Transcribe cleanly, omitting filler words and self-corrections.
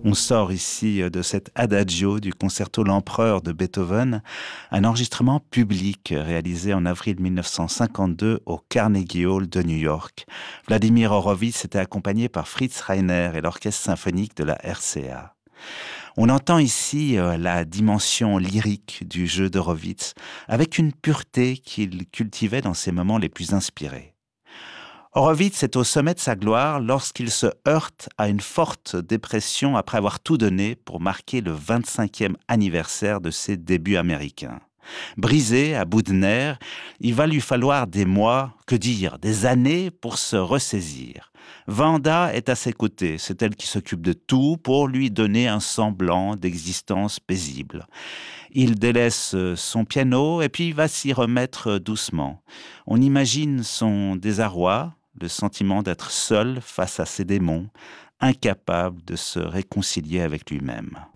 On sort ici de cet adagio du concerto L'Empereur de Beethoven, un enregistrement public réalisé en avril 1952 au Carnegie Hall de New York. Vladimir Horowitz était accompagné par Fritz Reiner et l'orchestre symphonique de la RCA. On entend ici la dimension lyrique du jeu d'Horowitz, avec une pureté qu'il cultivait dans ses moments les plus inspirés. Horowitz est au sommet de sa gloire lorsqu'il se heurte à une forte dépression après avoir tout donné pour marquer le 25e anniversaire de ses débuts américains. Brisé, à bout de nerfs, il va lui falloir des mois, que dire, des années pour se ressaisir. Vanda est à ses côtés, c'est elle qui s'occupe de tout pour lui donner un semblant d'existence paisible. Il délaisse son piano et puis va s'y remettre doucement. On imagine son désarroi, le sentiment d'être seul face à ses démons, incapable de se réconcilier avec lui-même.